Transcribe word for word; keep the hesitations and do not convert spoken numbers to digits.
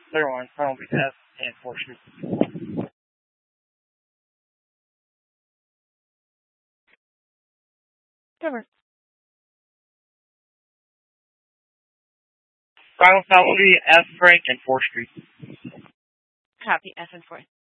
Clear one, final be F and fourth Street. Cover. Final stop will be F Frank and fourth Street. Copy, F and fourth.